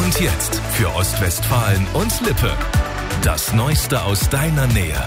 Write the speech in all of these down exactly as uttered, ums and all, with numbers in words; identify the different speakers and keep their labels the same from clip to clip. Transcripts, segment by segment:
Speaker 1: Und jetzt für Ostwestfalen und Lippe. Das Neueste aus deiner Nähe.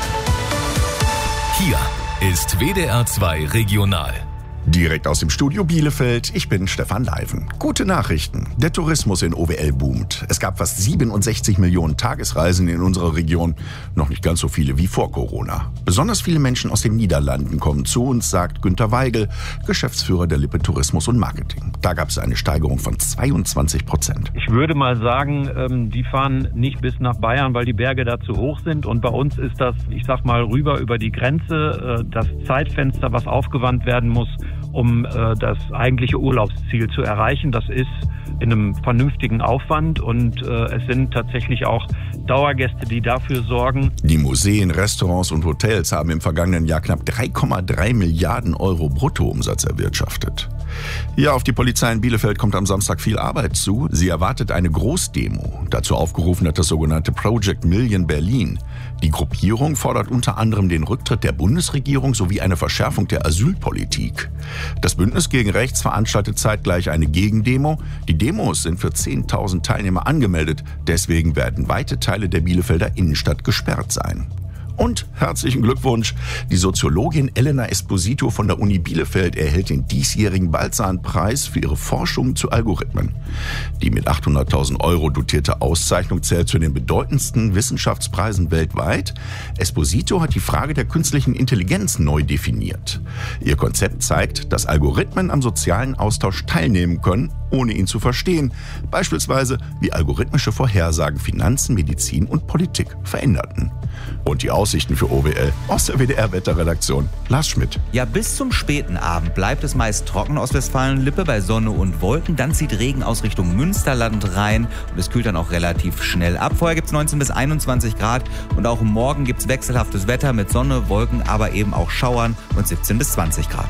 Speaker 1: Hier ist W D R zwei Regional.
Speaker 2: Direkt aus dem Studio Bielefeld, ich bin Stefan Leiven. Gute Nachrichten. Der Tourismus in O W L boomt. Es gab fast siebenundsechzig Millionen Tagesreisen in unserer Region. Noch nicht ganz so viele wie vor Corona. Besonders viele Menschen aus den Niederlanden kommen zu uns, sagt Günter Weigel, Geschäftsführer der Lippe Tourismus und Marketing. Da gab es eine Steigerung von zweiundzwanzig Prozent.
Speaker 3: Ich würde mal sagen, die fahren nicht bis nach Bayern, weil die Berge da zu hoch sind. Und bei uns ist das, ich sag mal, rüber über die Grenze, das Zeitfenster, was aufgewandt werden muss, um äh, das eigentliche Urlaubsziel zu erreichen. Das ist in einem vernünftigen Aufwand und äh, es sind tatsächlich auch Dauergäste, die dafür sorgen.
Speaker 2: Die Museen, Restaurants und Hotels haben im vergangenen Jahr knapp drei Komma drei Milliarden Euro Bruttoumsatz erwirtschaftet. Ja, auf die Polizei in Bielefeld kommt am Samstag viel Arbeit zu. Sie erwartet eine Großdemo. Dazu aufgerufen hat das sogenannte Project Million Berlin. Die Gruppierung fordert unter anderem den Rücktritt der Bundesregierung sowie eine Verschärfung der Asylpolitik. Das Bündnis gegen Rechts veranstaltet zeitgleich eine Gegendemo. Die Demos sind für zehntausend Teilnehmer angemeldet. Deswegen werden weite Teile der Bielefelder Innenstadt gesperrt sein. Und herzlichen Glückwunsch, die Soziologin Elena Esposito von der Uni Bielefeld erhält den diesjährigen Balzan-Preis für ihre Forschung zu Algorithmen. Die mit achthunderttausend Euro dotierte Auszeichnung zählt zu den bedeutendsten Wissenschaftspreisen weltweit. Esposito hat die Frage der künstlichen Intelligenz neu definiert. Ihr Konzept zeigt, dass Algorithmen am sozialen Austausch teilnehmen können, ohne ihn zu verstehen. Beispielsweise, wie algorithmische Vorhersagen Finanzen, Medizin und Politik veränderten. Und die Aussichten für O W L aus der W D R-Wetterredaktion. Lars Schmidt.
Speaker 4: Ja, bis zum späten Abend bleibt es meist trocken aus Westfalen-Lippe bei Sonne und Wolken. Dann zieht Regen aus Richtung Münsterland rein und es kühlt dann auch relativ schnell ab. Vorher gibt es neunzehn bis einundzwanzig Grad und auch morgen gibt es wechselhaftes Wetter mit Sonne, Wolken, aber eben auch Schauern und siebzehn bis zwanzig Grad.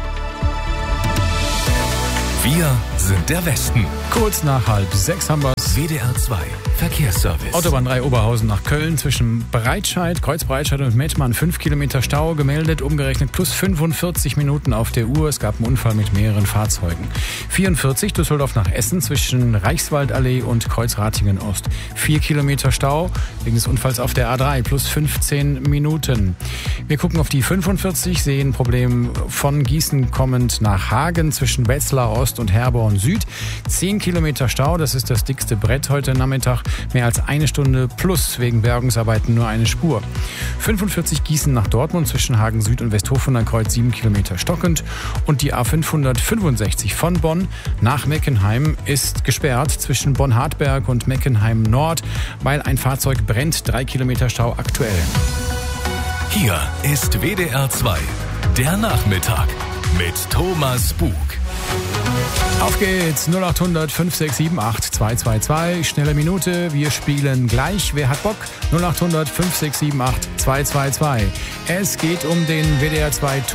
Speaker 1: Wir sind der Westen.
Speaker 5: Kurz nach halb sechs haben wir es.
Speaker 1: W D R zwei Verkehrsservice.
Speaker 5: Autobahn drei Oberhausen nach Köln zwischen Breitscheid, Kreuz Breitscheid und Mettmann. fünf Kilometer Stau gemeldet, umgerechnet plus fünfundvierzig Minuten auf der Uhr. Es gab einen Unfall mit mehreren Fahrzeugen. vierundvierzig Düsseldorf nach Essen zwischen Reichswaldallee und Kreuz Ratingen Ost. vier Kilometer Stau wegen des Unfalls auf der A drei, plus fünfzehn Minuten. Wir gucken auf die fünfundvierzig, sehen Problem von Gießen kommend nach Hagen zwischen Wetzlar Ost und Herborn Süd. zehn Kilometer Stau, das ist das dickste Brett heute Nachmittag. Mehr als eine Stunde plus wegen Bergungsarbeiten nur eine Spur. fünfundvierzig Gießen nach Dortmund zwischen Hagen Süd und Westhofen an Kreuz sieben Kilometer stockend. Und die A fünfhundertfünfundsechzig von Bonn nach Meckenheim ist gesperrt zwischen Bonn-Hartberg und Meckenheim Nord, weil ein Fahrzeug brennt. drei Kilometer Stau aktuell.
Speaker 1: Hier ist W D R zwei, der Nachmittag mit Thomas Bug.
Speaker 5: Auf geht's, null acht hundert fünf sechs sieben acht zwei zwei zwei, schnelle Minute, wir spielen gleich, wer hat Bock? null acht hundert fünf sechs sieben acht zwei zwei zwei. Es geht um den W D R zwei